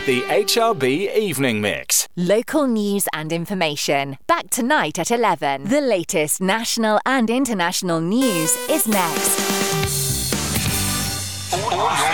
The HRB Evening Mix. Local news and information. Back tonight at 11. The latest national and international news is next. All your